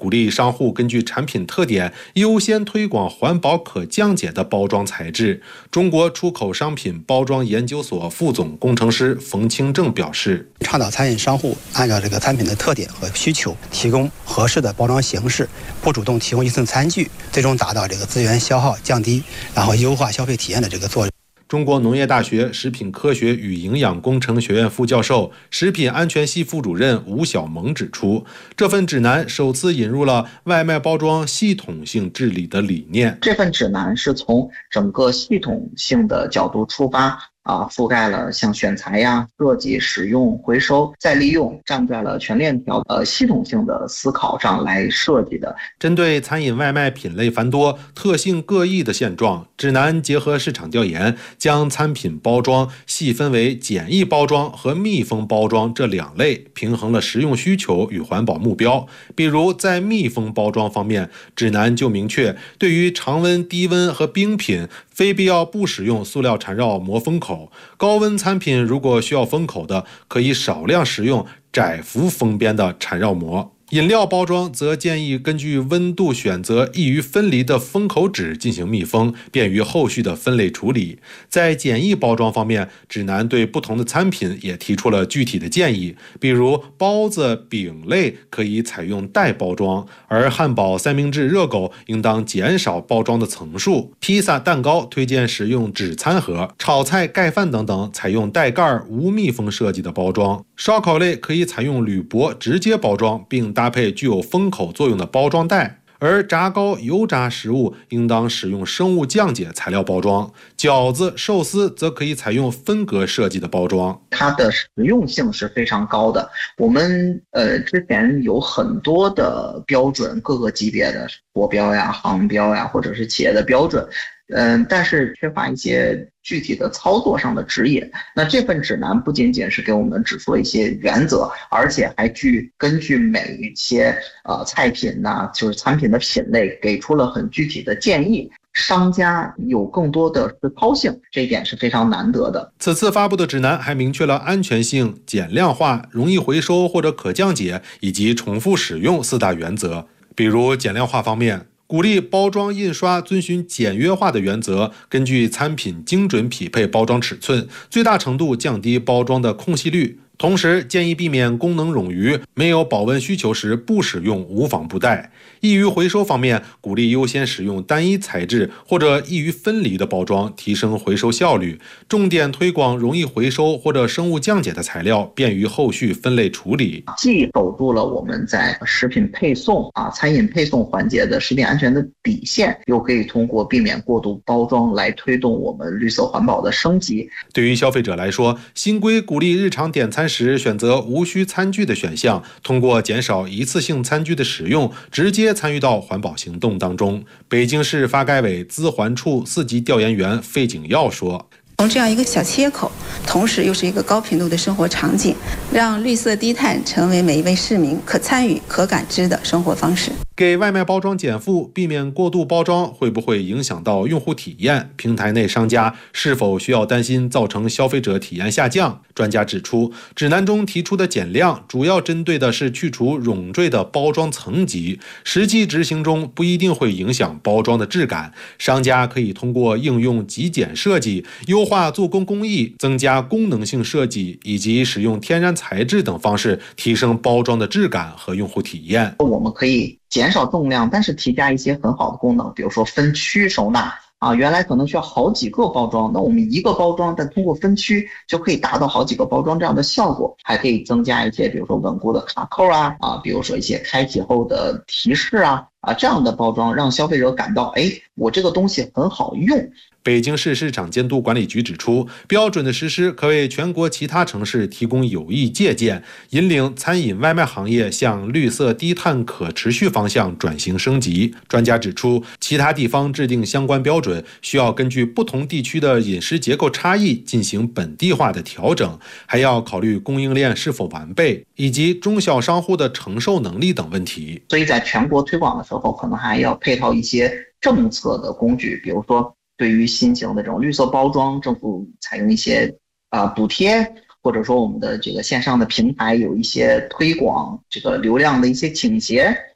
鼓励商户根据产品特点优先推广环保可降解的包装材质。中国出口商品包装研究所副总工程师冯清正表示， 倡导餐饮商户按照这个产品的特点和需求，提供合适的包装形式，不主动提供一次餐具，最终达到这个资源消耗降低，然后优化消费体验的这个作用。 中国农业大学食品科学与营养工程学院副教授、食品安全系副主任吴晓萌指出，这份指南首次引入了外卖包装系统性治理的理念。 这份指南是从整个系统性的角度出发，覆盖了像选材呀、设计、使用、回收、再利用，站在了全链条系统性的思考上来设计的。 针对餐饮外卖品类繁多、特性各异的现状，指南结合市场调研，将餐品包装细分为简易包装和密封包装这两类，平衡了实用需求与环保目标。比如在密封包装方面，指南就明确，对于常温、低温和冰品，非必要不使用塑料缠绕膜封口。高温餐品如果需要封口的，可以少量使用窄幅封边的缠绕膜。饮料包装则建议根据温度选择易于分离的封口纸进行密封，便于后续的分类处理。在简易包装方面，指南对不同的餐品也提出了具体的建议，比如包子、饼类可以采用袋包装，而汉堡、三明治、热狗应当减少包装的层数。披萨、蛋糕推荐使用纸餐盒，炒菜、盖饭等等采用带盖无密封设计的包装。烧烤类可以采用铝箔直接包装，并搭配具有封口作用的包装袋，而炸糕、油炸食物应当使用生物降解材料包装，饺子、寿司则可以采用分隔设计的包装。 它的实用性是非常高的。我们之前有很多的标准，各个级别的国标呀、航标呀，或者是企业的标准，但是缺乏一些具体的操作上的指引。那这份指南不仅仅是给我们指出了一些原则，而且还根据每一些菜品呐，就是产品的品类，给出了很具体的建议。商家有更多的实操性，这一点是非常难得的。 此次发布的指南还明确了安全性、减量化、容易回收或者可降解以及重复使用四大原则。比如减量化方面，鼓励包装印刷遵循简约化的原则，根据餐品精准匹配包装尺寸，最大程度降低包装的空隙率。同时建议避免功能冗余，没有保温需求时不使用无纺布袋。易于回收方面，鼓励优先使用单一材质或者易于分离的包装，提升回收效率。重点推广容易回收或者生物降解的材料，便于后续分类处理。 既守住了我们在食品配送餐饮配送环节的食品安全的底线，又可以通过避免过度包装来推动我们绿色环保的升级。 对于消费者来说，新规鼓励日常点餐时选择无需餐具的选项，通过减少一次性餐具的使用，直接参与到环保行动当中。北京市发改委资环处4级调研员费景耀说， 从这样一个小切口，同时又是一个高频度的生活场景，让绿色低碳成为每一位市民可参与、可感知的生活方式。 给外卖包装减负，避免过度包装，会不会影响到用户体验？平台内商家是否需要担心造成消费者体验下降？专家指出，指南中提出的减量，主要针对的是去除冗赘的包装层级，实际执行中不一定会影响包装的质感。商家可以通过应用极简设计、优化做工工艺、增加功能性设计以及使用天然材质等方式，提升包装的质感和用户体验。 我们可以减少重量，但是提加一些很好的功能，比如说分区收纳原来可能需要好几个包装，那我们一个包装，但通过分区就可以达到好几个包装这样的效果。还可以增加一些比如说稳固的卡扣比如说一些开启后的提示这样的包装，让消费者感到我这个东西很好用。 北京市市场监督管理局指出，标准的实施可为全国其他城市提供有益借鉴，引领餐饮外卖行业向绿色低碳可持续方向转型升级。专家指出，其他地方制定相关标准，需要根据不同地区的饮食结构差异进行本地化的调整，还要考虑供应链是否完备，以及中小商户的承受能力等问题。 所以在全国推广的时候，可能还要配套一些政策的工具，比如说对于新型的这种绿色包装，政府采用一些补贴，或者说我们的这个线上的平台有一些推广这个流量的一些倾斜。